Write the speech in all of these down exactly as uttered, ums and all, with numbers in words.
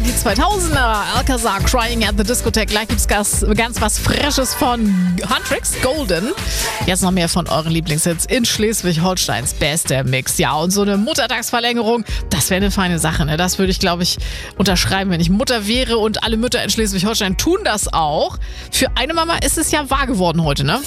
waren die zweitausender. Alcazar, Crying at the Discotheque. Gleich gibt's ganz, ganz was Frisches von Huntrix, Golden. Jetzt noch mehr von euren Lieblingshits in Schleswig-Holsteins bester Mix. Ja, und so eine Muttertagsverlängerung, das wäre eine feine Sache. Ne? Das würde ich, glaube ich, unterschreiben, wenn ich Mutter wäre. Und alle Mütter in Schleswig-Holstein tun das auch. Für eine Mama ist es ja wahr geworden heute, ne?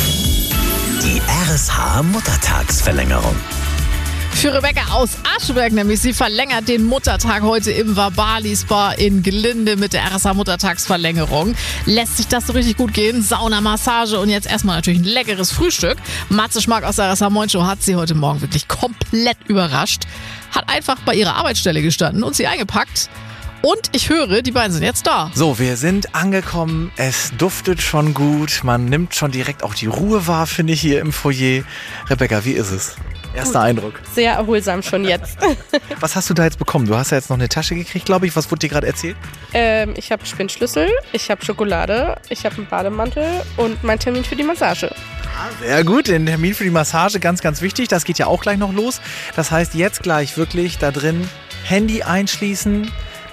Die R S H-Muttertagsverlängerung. Für Rebecca aus Ascheberg nämlich. Sie verlängert den Muttertag heute im Vabali-Spa in Gelinde mit der R S H-Muttertagsverlängerung. Lässt sich das so richtig gut gehen? Sauna, Massage und jetzt erstmal natürlich ein leckeres Frühstück. Matze Schmack aus der R S H-Moin-Show hat sie heute Morgen wirklich komplett überrascht. Hat einfach bei ihrer Arbeitsstelle gestanden und sie eingepackt. Und ich höre, die beiden sind jetzt da. So, wir sind angekommen. Es duftet schon gut. Man nimmt schon direkt auch die Ruhe wahr, finde ich, hier im Foyer. Rebecca, wie ist es? Erster Gut. Eindruck. Sehr erholsam schon jetzt. Was hast du da jetzt bekommen? Du hast ja jetzt noch eine Tasche gekriegt, glaube ich. Was wurde dir gerade erzählt? ähm, ich habe Spinnschlüssel, ich habe Schokolade, ich habe einen Bademantel und meinen Termin für die Massage. Sehr gut, den Termin für die Massage, ganz, ganz wichtig. Das geht ja auch gleich noch los. Das heißt, jetzt gleich wirklich da drin Handy einschließen,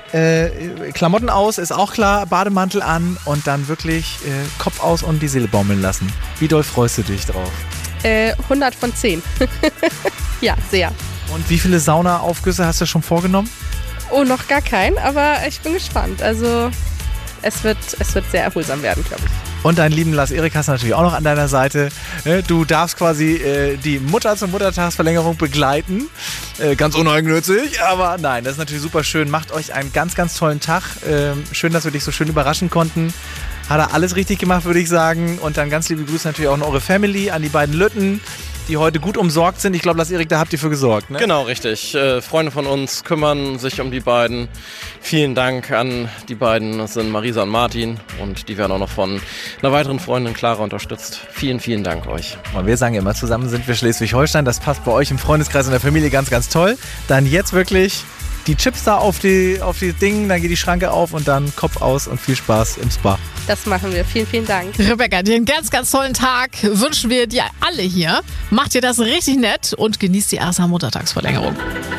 äh, Klamotten aus, ist auch klar, Bademantel an und dann wirklich äh, Kopf aus und die Seele baumeln lassen. Wie doll freust du dich drauf? Äh, hundert von zehn. Ja, sehr. Und wie viele Saunaaufgüsse hast du schon vorgenommen? Oh, noch gar kein, aber ich bin gespannt. Also es wird, es wird sehr erholsam werden, glaube ich. Und deinen lieben Lars Erik hast du natürlich auch noch an deiner Seite. Du darfst quasi äh, die Mutter zur Muttertagsverlängerung begleiten. Äh, ganz uneigennützig, aber nein, das ist natürlich super schön. Macht euch einen ganz, ganz tollen Tag. Ähm, schön, dass wir dich so schön überraschen konnten. Hat er alles richtig gemacht, würde ich sagen. Und dann ganz liebe Grüße natürlich auch an eure Family, an die beiden Lütten, die heute gut umsorgt sind. Ich glaube, Lars Erik, da habt ihr für gesorgt, ne? Genau, richtig. Äh, Freunde von uns kümmern sich um die beiden. Vielen Dank an die beiden. Das sind Marisa und Martin. Und die werden auch noch von einer weiteren Freundin, Clara, unterstützt. Vielen, vielen Dank euch. Und wir sagen immer, zusammen sind wir Schleswig-Holstein. Das passt bei euch im Freundeskreis und der Familie ganz, ganz toll. Dann jetzt wirklich die Chips da auf die, auf die Dinge, dann geht die Schranke auf und dann Kopf aus und viel Spaß im Spa. Das machen wir. Vielen, vielen Dank. Rebecca, dir einen ganz, ganz tollen Tag wünschen wir dir alle hier. Macht ihr das richtig nett und genießt die R S H-Muttertagsverlängerung.